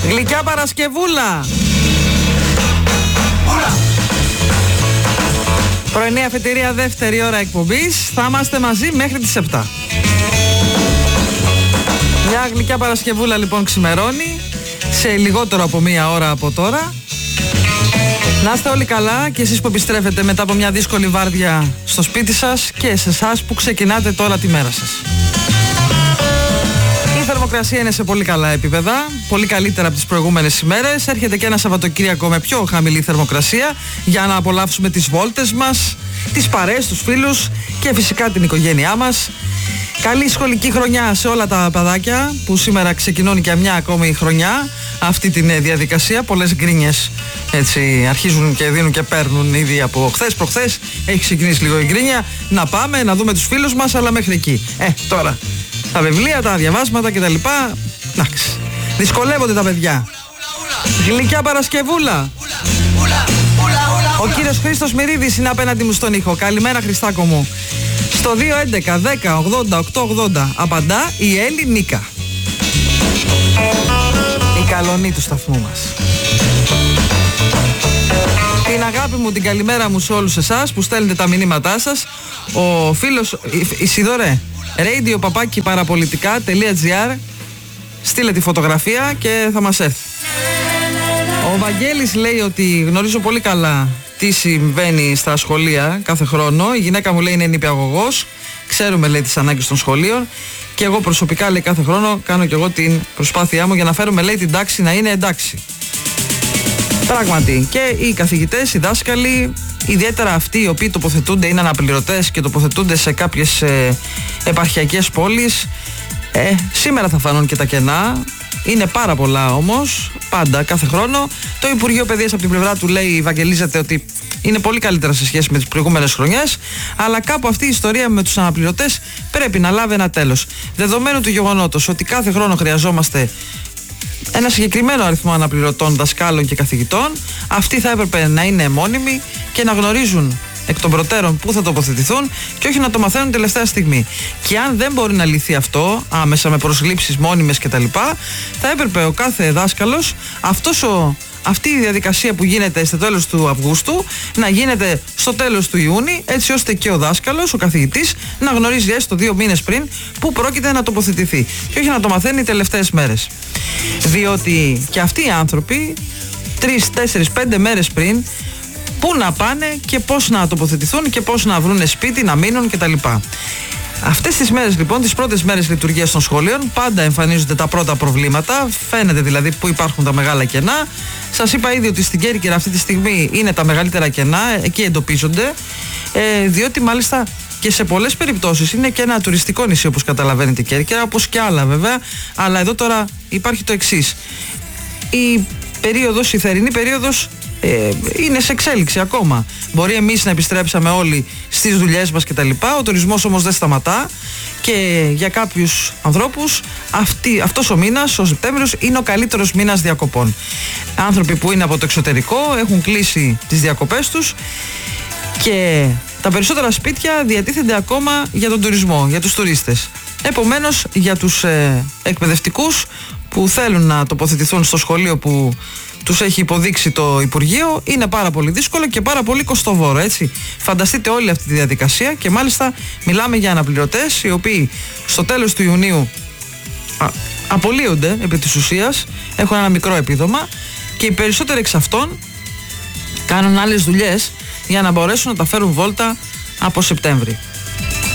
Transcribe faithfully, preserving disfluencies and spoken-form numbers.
Γλυκιά Παρασκευούλα. Πρωινή αφετηρία, δεύτερη ώρα εκπομπής. Θα είμαστε μαζί μέχρι τις επτά. Μια γλυκιά Παρασκευούλα λοιπόν ξημερώνει σε λιγότερο από μία ώρα από τώρα. Να είστε όλοι καλά και εσείς που επιστρέφετε μετά από μια δύσκολη βάρδια στο σπίτι σας και σε εσάς που ξεκινάτε τώρα τη μέρα σας. Η θερμοκρασία είναι σε πολύ καλά επίπεδα, πολύ καλύτερα από τις προηγούμενες ημέρες. Έρχεται και ένα Σαββατοκύριακο με πιο χαμηλή θερμοκρασία για να απολαύσουμε τις βόλτες μας, τις παρέες, τους φίλους και φυσικά την οικογένειά μας. Καλή σχολική χρονιά σε όλα τα παιδάκια που σήμερα ξεκινούν και μια ακόμη χρονιά αυτή τη διαδικασία. Πολλές γκρίνιες έτσι αρχίζουν και δίνουν και παίρνουν ήδη από χθες προχθές. Έχει ξεκινήσει λίγο η γκρίνια. Να πάμε να δούμε τους φίλους μας, αλλά μέχρι εκεί. Ε, τώρα τα βιβλία, τα διαβάσματα κτλ. Εντάξει. Δυσκολεύονται τα παιδιά. Γλυκιά Παρασκευούλα. Ο κύριος Χρήστος Μυρίδης είναι απέναντι μου στον ήχο. Καλημέρα Χριστάκο μου. Στο δύο έντεκα δέκα ογδόντα οκτώ ογδόντα απαντά η Έλλη Νίκα, η καλονή του σταθμού μας. Την αγάπη μου, την καλημέρα μου σε όλους εσάς που στέλνετε τα μηνύματά σας. Ο φίλος Ισιδωρέ, radio παπάκι παραπολιτικά.gr, στείλε τη φωτογραφία και θα μας έρθει. Ο Βαγγέλης λέει ότι γνωρίζω πολύ καλά τι συμβαίνει στα σχολεία κάθε χρόνο. Η γυναίκα μου λέει είναι νηπιαγωγός. Ξέρουμε λέει τις ανάγκες των σχολείων. Και εγώ προσωπικά λέει κάθε χρόνο κάνω και εγώ την προσπάθειά μου για να φέρουμε λέει την τάξη να είναι εντάξει. Πράγματι. Και οι καθηγητές, οι δάσκαλοι, ιδιαίτερα αυτοί οι οποίοι τοποθετούνται, είναι αναπληρωτές και τοποθετούνται σε κάποιες ε, επαρχιακές πόλεις, ε, σήμερα θα φανούν και τα κενά. Είναι πάρα πολλά όμως, πάντα, κάθε χρόνο. Το Υπουργείο Παιδείας από την πλευρά του λέει, ευαγγελίζεται ότι είναι πολύ καλύτερα σε σχέση με τις προηγούμενες χρονιές, αλλά κάπου αυτή η ιστορία με τους αναπληρωτές πρέπει να λάβει ένα τέλος. Δεδομένου του γεγονότος ότι κάθε χρόνο χρειαζόμαστε ένα συγκεκριμένο αριθμό αναπληρωτών, δασκάλων και καθηγητών, αυτοί θα έπρεπε να είναι μόνιμοι και να γνωρίζουν εκ των προτέρων που θα τοποθετηθούν και όχι να το μαθαίνουν τελευταία στιγμή. Και αν δεν μπορεί να λυθεί αυτό άμεσα με προσλήψεις μόνιμες κτλ., θα έπρεπε ο κάθε δάσκαλος, αυτός ο, αυτή η διαδικασία που γίνεται στο τέλος του Αυγούστου, να γίνεται στο τέλος του Ιούνιου, έτσι ώστε και ο δάσκαλος, ο καθηγητής, να γνωρίζει έστω δύο μήνες πριν που πρόκειται να τοποθετηθεί. Και όχι να το μαθαίνει τελευταίες μέρες. Διότι και αυτοί οι άνθρωποι, τρεις, τέσσερις, πέντε μέρες πριν, πού να πάνε και πώς να τοποθετηθούν και πώς να βρουν σπίτι, να μείνουν κτλ. Αυτές τις μέρες λοιπόν, τις πρώτες μέρες λειτουργίας των σχολείων, πάντα εμφανίζονται τα πρώτα προβλήματα. Φαίνεται δηλαδή που υπάρχουν τα μεγάλα κενά. Σας είπα ήδη ότι στην Κέρκυρα αυτή τη στιγμή είναι τα μεγαλύτερα κενά, εκεί εντοπίζονται, ε, διότι μάλιστα και σε πολλές περιπτώσεις είναι και ένα τουριστικό νησί, όπως καταλαβαίνετε, η Κέρκυρα, όπως και άλλα βέβαια. Αλλά εδώ τώρα υπάρχει το εξής. Η περίοδος, η θερινή περίοδος, Ε, είναι σε εξέλιξη ακόμα. Μπορεί εμείς να επιστρέψαμε όλοι στις δουλειές μας κτλ. Ο τουρισμός όμως δεν σταματά και για κάποιους ανθρώπους αυτή, αυτός ο μήνας, ο Σεπτέμβριος, είναι ο καλύτερος μήνας διακοπών. Άνθρωποι που είναι από το εξωτερικό έχουν κλείσει τις διακοπές τους και τα περισσότερα σπίτια διατίθενται ακόμα για τον τουρισμό, για τους τουρίστες. Επομένως, για τους ε, εκπαιδευτικούς που θέλουν να τοποθετηθούν στο σχολείο που τους έχει υποδείξει το Υπουργείο, είναι πάρα πολύ δύσκολο και πάρα πολύ κοστοβόρο, έτσι. Φανταστείτε όλη αυτή τη διαδικασία και μάλιστα μιλάμε για αναπληρωτές οι οποίοι στο τέλος του Ιουνίου α, απολύονται επί της ουσίας, έχουν ένα μικρό επίδομα και οι περισσότεροι εξ αυτών κάνουν άλλες δουλειές για να μπορέσουν να τα φέρουν βόλτα από Σεπτέμβρη.